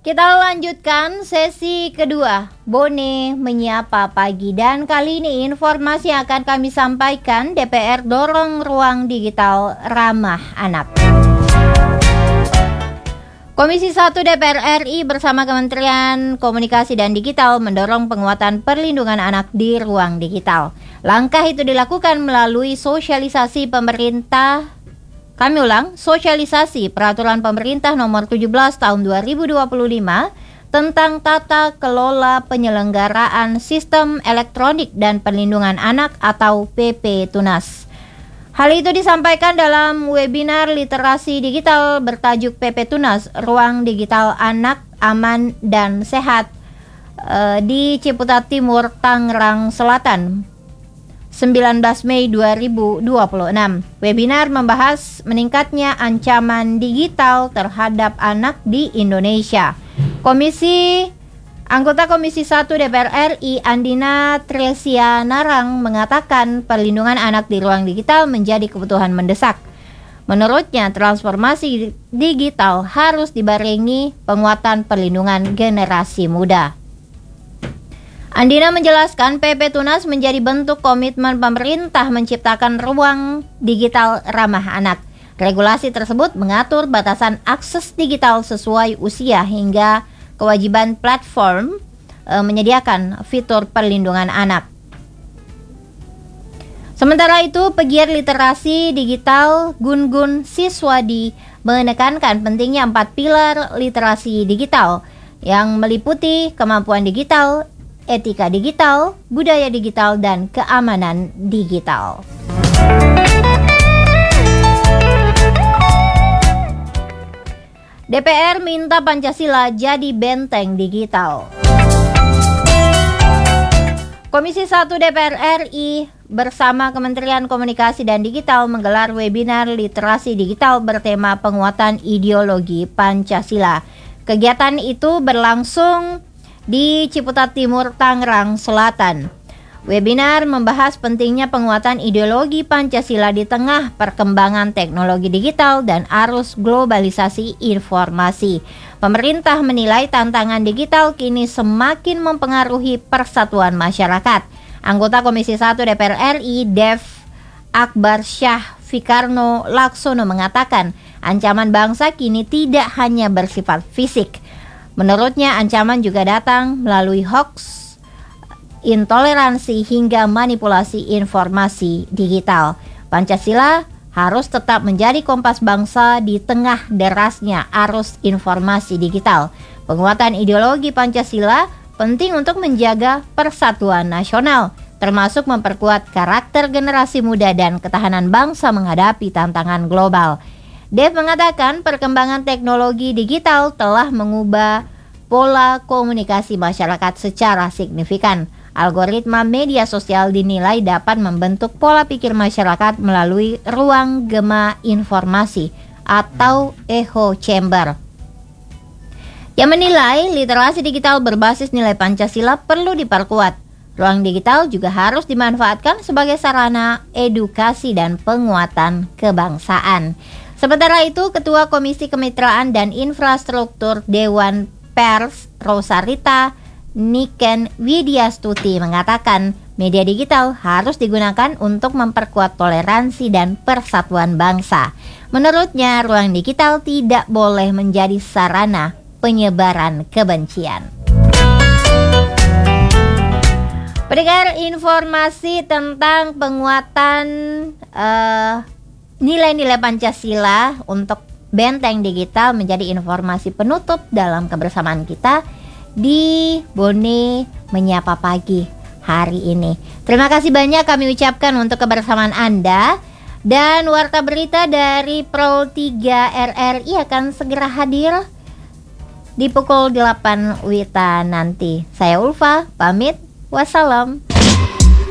Kita lanjutkan sesi kedua, Bone Menyapa Pagi. Dan kali ini informasi yang akan kami sampaikan, DPR dorong ruang digital ramah anak. Komisi 1 DPR RI bersama Kementerian Komunikasi dan Digital mendorong penguatan perlindungan anak di ruang digital. Langkah itu dilakukan melalui sosialisasi sosialisasi Peraturan Pemerintah Nomor 17 Tahun 2025 tentang tata kelola penyelenggaraan sistem elektronik dan perlindungan anak atau PP Tunas. Hal itu disampaikan dalam webinar literasi digital bertajuk PP Tunas, Ruang Digital Anak Aman dan Sehat di Ciputat Timur, Tangerang Selatan, 19 Mei 2026. Webinar membahas meningkatnya ancaman digital terhadap anak di Indonesia. Anggota Komisi 1 DPR RI Andina Tresia Narang mengatakan perlindungan anak di ruang digital menjadi kebutuhan mendesak. Menurutnya, transformasi digital harus dibarengi penguatan perlindungan generasi muda. Andina menjelaskan PP Tunas menjadi bentuk komitmen pemerintah menciptakan ruang digital ramah anak. Regulasi tersebut mengatur batasan akses digital sesuai usia hingga kewajiban platform menyediakan fitur perlindungan anak. Sementara itu, pegiat literasi digital Gun-Gun Siswadi menekankan pentingnya 4 pilar literasi digital yang meliputi kemampuan digital, etika digital, budaya digital, dan keamanan digital. DPR minta Pancasila jadi benteng digital. Komisi 1 DPR RI bersama Kementerian Komunikasi dan Digital menggelar webinar literasi digital bertema penguatan ideologi Pancasila. Kegiatan itu berlangsung di Ciputat Timur, Tangerang Selatan. Webinar membahas pentingnya penguatan ideologi Pancasila di tengah perkembangan teknologi digital dan arus globalisasi informasi. Pemerintah menilai tantangan digital kini semakin mempengaruhi persatuan masyarakat. Anggota Komisi 1 DPR RI Dev Akbar Syah Fikarno Laksono mengatakan, ancaman bangsa kini tidak hanya bersifat fisik. Menurutnya, ancaman juga datang melalui hoax, intoleransi, hingga manipulasi informasi digital. Pancasila harus tetap menjadi kompas bangsa di tengah derasnya arus informasi digital. Penguatan ideologi Pancasila penting untuk menjaga persatuan nasional, termasuk memperkuat karakter generasi muda dan ketahanan bangsa menghadapi tantangan global. Dev mengatakan perkembangan teknologi digital telah mengubah pola komunikasi masyarakat secara signifikan. Algoritma media sosial dinilai dapat membentuk pola pikir masyarakat melalui ruang gema informasi atau echo chamber. Yang menilai literasi digital berbasis nilai Pancasila perlu diperkuat. Ruang digital juga harus dimanfaatkan sebagai sarana edukasi dan penguatan kebangsaan. Sementara itu, Ketua Komisi Kemitraan dan Infrastruktur Dewan Pers Rosarita Niken Widyastuti mengatakan media digital harus digunakan untuk memperkuat toleransi dan persatuan bangsa. Menurutnya, ruang digital tidak boleh menjadi sarana penyebaran kebencian. Pendengar, informasi tentang penguatan nilai-nilai Pancasila untuk benteng digital menjadi informasi penutup dalam kebersamaan kita di Bone Menyapa Pagi hari ini. Terima kasih banyak kami ucapkan untuk kebersamaan Anda. Dan Warta Berita dari Pro 3 RRI akan segera hadir di pukul 8 WITA nanti. Saya Ulfa, pamit. Wassalam.